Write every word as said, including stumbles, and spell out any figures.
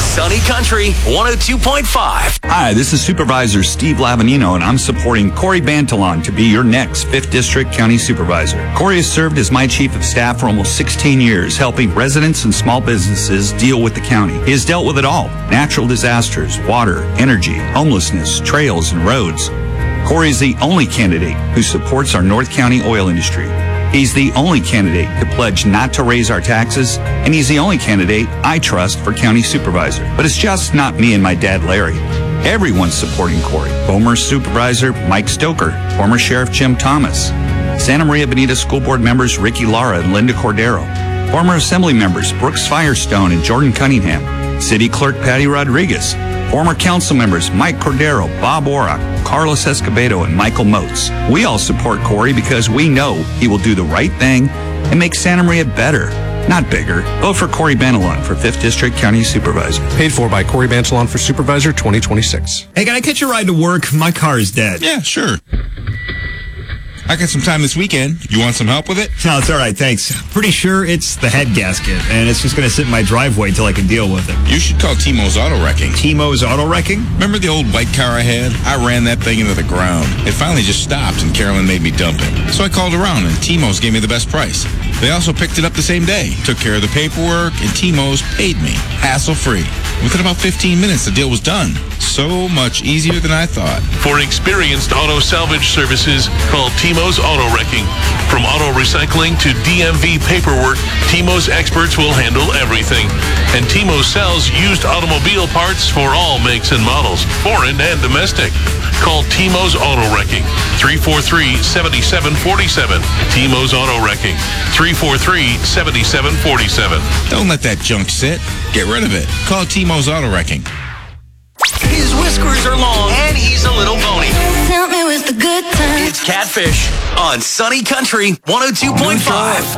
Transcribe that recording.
Sunny Country one oh two point five. Hi, this is Supervisor Steve Lavanino, and I'm supporting Corey Bantalon to be your next fifth District County Supervisor. Corey has served as my Chief of Staff for almost sixteen years, helping residents and small businesses deal with the county. He has dealt with it all: natural disasters, water, energy, homelessness, trails, and roads. Corey is the only candidate who supports our North County oil industry. He's the only candidate to pledge not to raise our taxes, and he's the only candidate I trust for county supervisor. But it's just not me and my dad, Larry. Everyone's supporting Corey. Former Supervisor Mike Stoker, former Sheriff Jim Thomas, Santa Maria Bonita School Board members Ricky Lara and Linda Cordero, former Assembly members Brooks Firestone and Jordan Cunningham, City Clerk Patty Rodriguez, former council members Mike Cordero, Bob Orak, Carlos Escobedo, and Michael Moats. We all support Corey because we know he will do the right thing and make Santa Maria better, not bigger. Vote for Corey Bantalon for fifth District County Supervisor. Paid for by Corey Bantalon for Supervisor twenty twenty-six. Hey, can I catch a ride to work? My car is dead. Yeah, sure. I got some time this weekend. You want some help with it? No, it's all right, thanks. Pretty sure it's the head gasket, and it's just going to sit in my driveway until I can deal with it. You should call Timo's Auto Wrecking. Timo's Auto Wrecking? Remember the old white car I had? I ran that thing into the ground. It finally just stopped, and Carolyn made me dump it. So I called around, and Timo's gave me the best price. They also picked it up the same day, took care of the paperwork, and Timo's paid me, hassle-free. Within about fifteen minutes, the deal was done. So much easier than I thought. For experienced auto salvage services, call Timo's Auto Wrecking. From auto recycling to D M V paperwork, Timo's experts will handle everything. And Timo sells used automobile parts for all makes and models, foreign and domestic. Call Timo's Auto Wrecking, three four three, seven seven four seven. Timo's Auto Wrecking, three four three, seven seven four seven. Don't let that junk sit. Get rid of it. Call Timo's Auto Wrecking. His whiskers are long and he's a little bony. Tell me what's the good time. It's Catfish on Sunny Country one oh two point five.